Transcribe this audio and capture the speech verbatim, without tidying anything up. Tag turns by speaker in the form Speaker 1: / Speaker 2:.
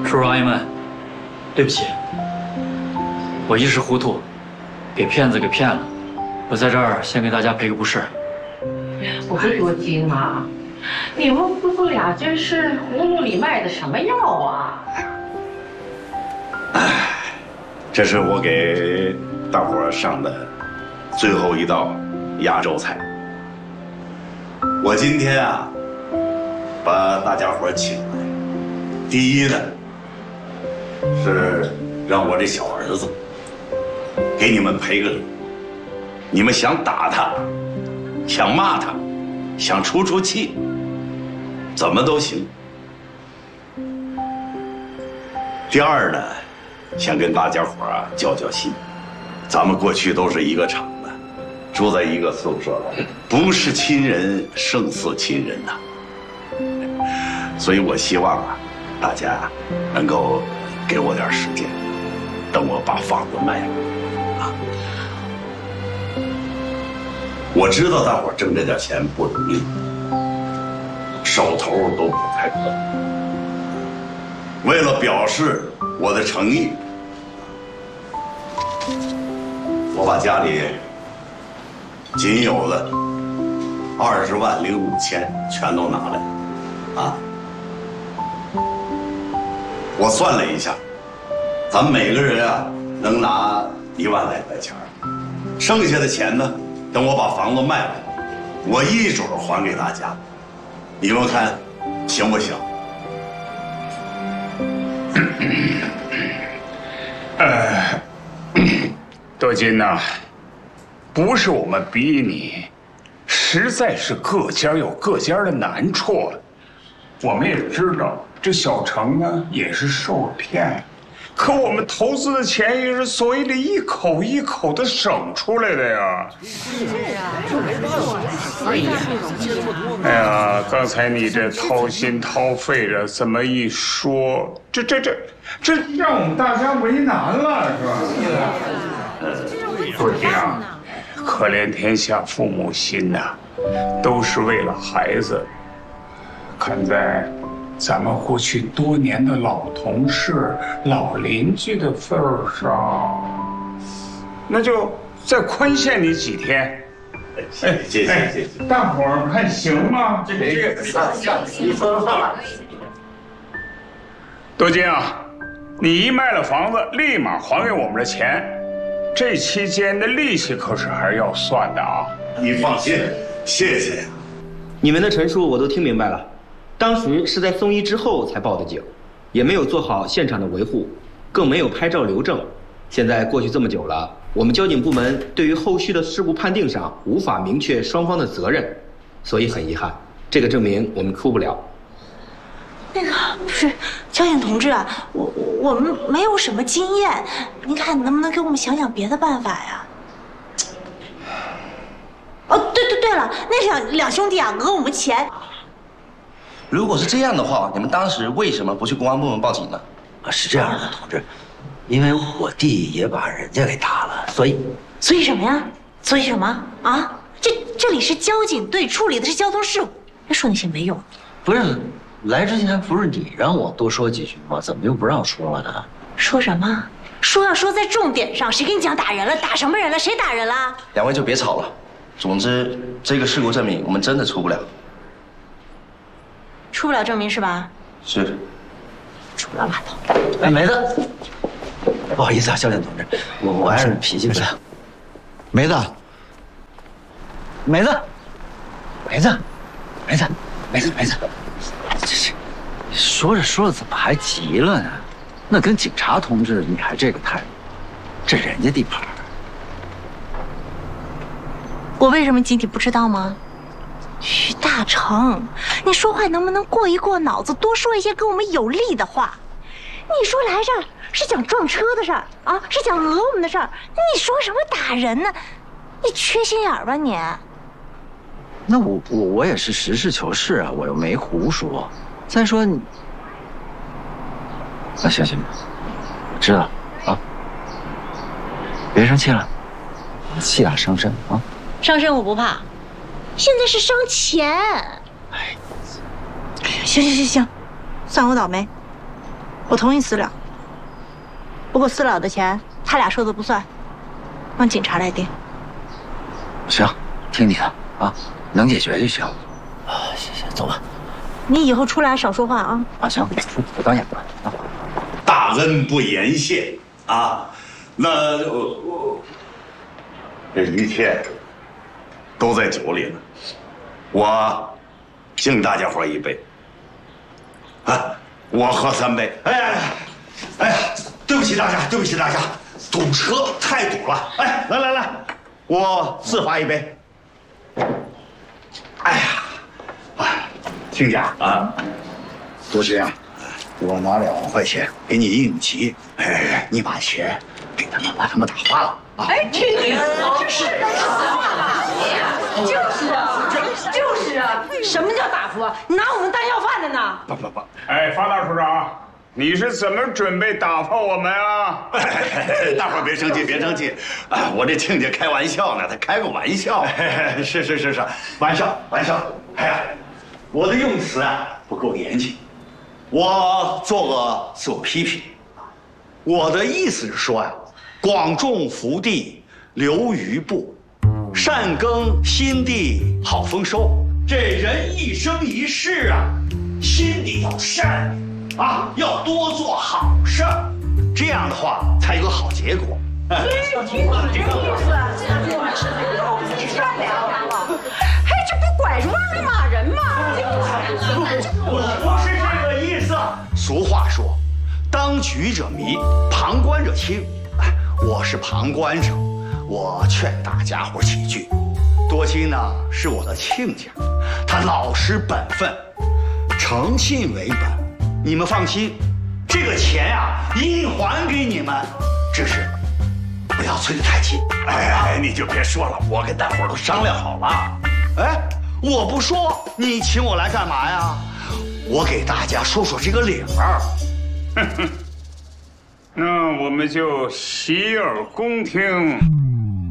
Speaker 1: 叔叔阿姨们，对不起，我一时糊涂，给骗子给骗了。我在这儿先给大家赔个不是。
Speaker 2: 不是多金啊，你们夫妇俩这是葫芦里卖的什么药啊？
Speaker 3: 哎，这是我给大伙儿上的最后一道压轴菜。我今天啊，把大家伙儿请来，第一呢，是让我这小儿子给你们赔个礼。你们想打他，想骂他，想出出气，怎么都行。第二呢，想跟大家伙儿啊交交心，咱们过去都是一个厂的，住在一个宿舍，不是亲人胜似亲人呐。所以我希望啊，大家能够给我点时间，等我把房子卖了啊。我知道大伙儿挣这点钱不容易，手头都不太够。为了表示我的诚意，我把家里仅有的二十万零五千全都拿来，啊！我算了一下，咱们每个人啊能拿一万来块钱，剩下的钱呢，等我把房子卖了，我一准还给大家。你们看行不行？
Speaker 4: 呃，多金呐，不是我们逼你，实在是各家有各家的难处。我们也知道，这小程呢也是受了骗，可我们投资的钱也是所谓的一口一口的省出来的呀。是啊，哎呀，哎呀，刚才你这掏心掏肺的这么一说，这这这这让我们大家为难了，是吧？多金啊，可怜天下父母心呐，都是为了孩子。看在咱们过去多年的老同事、老邻居的份儿上，那就再宽限你几天。
Speaker 3: 谢谢谢谢谢谢，
Speaker 4: 大伙儿看行吗？这个这个，多金啊，你一卖了房子，立马还给我们的钱，这期间的利息可是还是要算的啊。
Speaker 3: 你放心，谢谢呀。
Speaker 5: 你们的陈述我都听明白了。当时是在送医之后才报的警，也没有做好现场的维护，更没有拍照留证。现在过去这么久了，我们交警部门对于后续的事故判定上无法明确双方的责任，所以很遗憾，这个证明我们出不了。
Speaker 6: 那个不是交警同志啊，我我们没有什么经验，您看能不能给我们想想别的办法呀？哦，对对对了，那两两兄弟啊讹我们钱。
Speaker 7: 如果是这样的话，你们当时为什么不去公安部门报警呢？
Speaker 8: 啊，是这样的，同志，因为我弟也把人家给打了，所以，
Speaker 6: 所以什么呀？所以什么啊？这这里是交警队，处理的是交通事故，别说那些没用。
Speaker 8: 不是，来之前不是你让我多说几句吗？怎么又不让说了呢？
Speaker 6: 说什么？说要说在重点上，谁跟你讲打人了？打什么人了？谁打人了？
Speaker 7: 两位就别吵了。总之，这个事故证明我们真的出不了。
Speaker 6: 出不了证明是吧？
Speaker 7: 是。
Speaker 6: 出不了拉倒。
Speaker 8: 哎，梅子，不好意思啊，交警同志，我我还是脾气不良。梅子，梅子，梅子，梅子，梅子，梅子，这是说着说着怎么还急了呢？那跟警察同志你还这个态度，这人家地盘。
Speaker 6: 我为什么集体不知道吗？徐大成，你说话能不能过一过脑子，多说一些跟我们有利的话？你说来这儿是讲撞车的事儿啊，是讲讹我们的事儿，你说什么打人呢？你缺心眼儿吧你？
Speaker 8: 那我我我也是实事求是啊，我又没胡说。再说你，啊行行，我知道了啊，别生气了，气大伤身啊。
Speaker 6: 伤身我不怕。现在是伤钱。哎，行行行行，算我倒霉。 我同意私了，不过私了的钱他俩说的不算，让警察来定。
Speaker 8: 行，听你的啊，能解决就行。啊，行行，走吧。
Speaker 6: 你以后出来少说话啊。
Speaker 8: 啊，行，我当哑巴啊。
Speaker 3: 大恩不言谢啊，那我我这一切都在酒里呢，我敬大家伙一杯。啊，我喝三杯。哎呀，哎呀，对不起大家，对不起大家，堵车太堵了。哎，来来来，我自罚一杯。哎呀，哎，亲家啊，
Speaker 4: 多谢啊，我拿两万块钱给你应急，哎，你把钱给他们，把他们打发了啊。
Speaker 2: 哎，听你的，就是就是啊，就是啊，什么叫打发？你拿我们当要饭的呢？
Speaker 4: 不不不，哎，发大处长，你是怎么准备打发我们啊？
Speaker 3: 大伙儿别生气，别生气啊！我这亲家开玩笑呢，他开个玩笑。是是是是，玩笑玩笑。哎呀，我的用词啊不够严谨，我做个自我批评。我的意思是说呀，广种福地，留余部，善耕心地，好丰收。这人一生一世啊，心里要善良啊，要多做好事儿，这样的话才有个好结果。
Speaker 2: 听你这意思，你善良了，嘿，这不拐着弯儿骂人吗？
Speaker 3: 我不是这个意思。俗话说，当局者迷，旁观者清。哎，我是旁观者，我劝大家伙几句。多金呢是我的亲家，他老实本分，诚信为本。你们放心，这个钱呀、啊，一定还给你们。只是不要催得太紧。哎，你就别说了，我跟大伙儿都商量好了。哎，我不说，你请我来干嘛呀？我给大家说说这个理儿。
Speaker 4: 那我们就洗耳恭听。